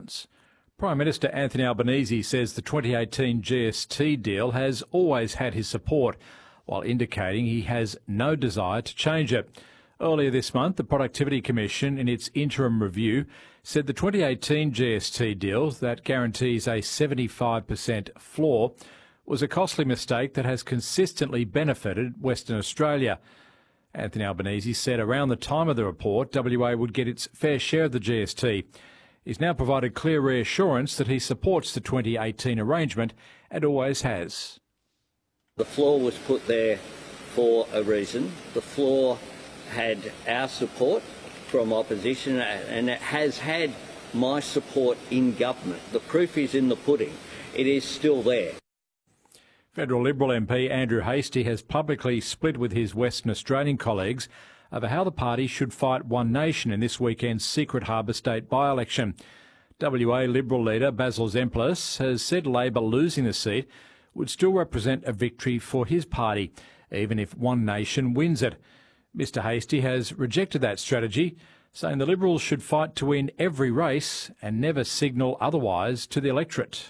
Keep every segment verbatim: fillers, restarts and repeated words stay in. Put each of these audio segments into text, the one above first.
Eels. Prime Minister Anthony Albanese says the twenty eighteen G S T deal has always had his support, while indicating he has no desire to change it. Earlier this month, the Productivity Commission, in its interim review, said the twenty eighteen G S T deal that guarantees a seventy-five percent floor was a costly mistake that has consistently benefited Western Australia. Anthony Albanese said around the time of the report, W A would get its fair share of the G S T. He's now provided clear reassurance that he supports the twenty eighteen arrangement and always has. The floor was put there for a reason. The floor had our support from opposition and it has had my support in government. The proof is in the pudding. It is still there. Federal Liberal M P Andrew Hastie has publicly split with his Western Australian colleagues over how the party should fight One Nation in this weekend's Secret Harbour State by-election. W A Liberal leader Basil Zempilas has said Labor losing the seat would still represent a victory for his party, even if One Nation wins it. Mister Hastie has rejected that strategy, saying the Liberals should fight to win every race and never signal otherwise to the electorate.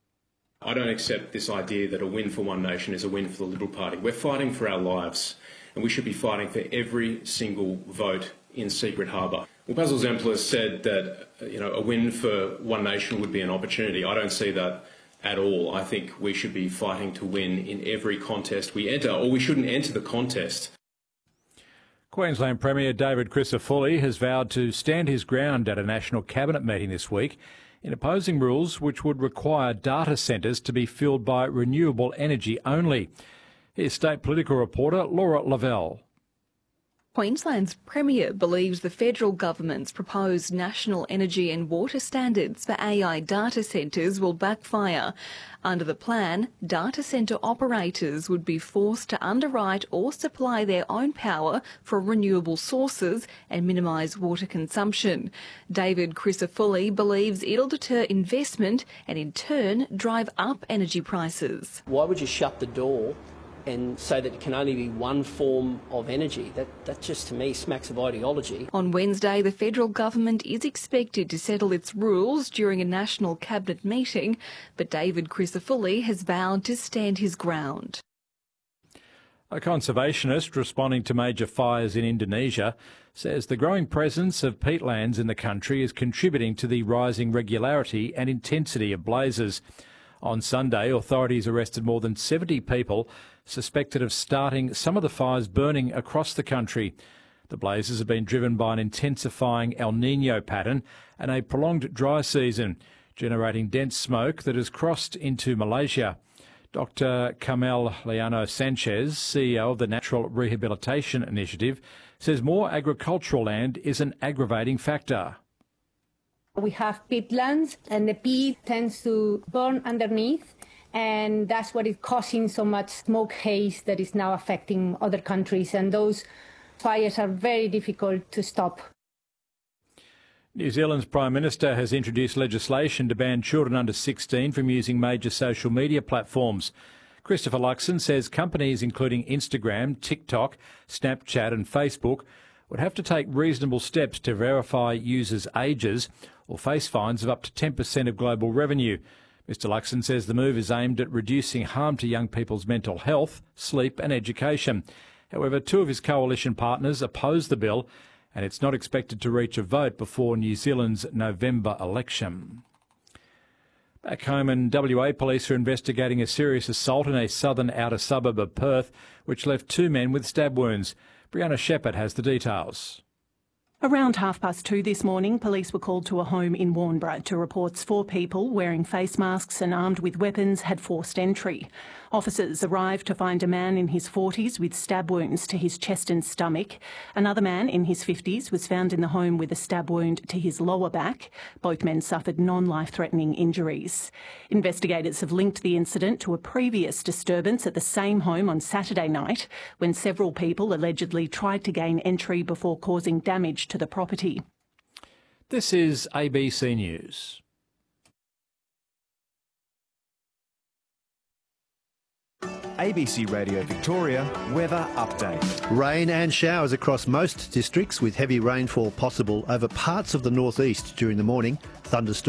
I don't accept this idea that a win for One Nation is a win for the Liberal Party. We're fighting for our lives, and we should be fighting for every single vote in Secret Harbour. Well, Basil Zempilas said that you know a win for One Nation would be an opportunity. I don't see that at all. I think we should be fighting to win in every contest we enter, or we shouldn't enter the contest. Queensland Premier David Crisafulli has vowed to stand his ground at a National Cabinet meeting this week in opposing rules which would require data centres to be fuelled by renewable energy only. Here's state political reporter Laura Lavelle. Queensland's Premier believes the federal government's proposed national energy and water standards for A I data centres will backfire. Under the plan, data centre operators would be forced to underwrite or supply their own power from renewable sources and minimise water consumption. David Crisafulli believes it'll deter investment and in turn drive up energy prices. Why would you shut the door and say that it can only be one form of energy? That, that just, to me, smacks of ideology. On Wednesday, the federal government is expected to settle its rules during a National Cabinet meeting, but David Crisafulli has vowed to stand his ground. A conservationist responding to major fires in Indonesia says the growing presence of peatlands in the country is contributing to the rising regularity and intensity of blazes. On Sunday, authorities arrested more than seventy people suspected of starting some of the fires burning across the country. The blazes have been driven by an intensifying El Niño pattern and a prolonged dry season, generating dense smoke that has crossed into Malaysia. Doctor Carmel Llano Sanchez, C E O of the Natural Rehabilitation Initiative, says more agricultural land is an aggravating factor. We have peatlands and the peat tends to burn underneath, and that's what is causing so much smoke haze that is now affecting other countries, and those fires are very difficult to stop. New Zealand's Prime Minister has introduced legislation to ban children under sixteen from using major social media platforms. Christopher Luxon says companies including Instagram, TikTok, Snapchat and Facebook would have to take reasonable steps to verify users' ages or face fines of up to ten percent of global revenue. Mister Luxon says the move is aimed at reducing harm to young people's mental health, sleep and education. However, two of his coalition partners oppose the bill, and it's not expected to reach a vote before New Zealand's November election. Back home in W A, police are investigating a serious assault in a southern outer suburb of Perth, which left two men with stab wounds. Brianna Shepherd has the details. Around half past two this morning, police were called to a home in Warnbro to reports four people wearing face masks and armed with weapons had forced entry. Officers arrived to find a man in his forties with stab wounds to his chest and stomach. Another man in his fifties was found in the home with a stab wound to his lower back. Both men suffered non-life-threatening injuries. Investigators have linked the incident to a previous disturbance at the same home on Saturday night when several people allegedly tried to gain entry before causing damage to the property. This is A B C News. A B C Radio Victoria weather update. Rain and showers across most districts with heavy rainfall possible over parts of the northeast during the morning. Thunderstorms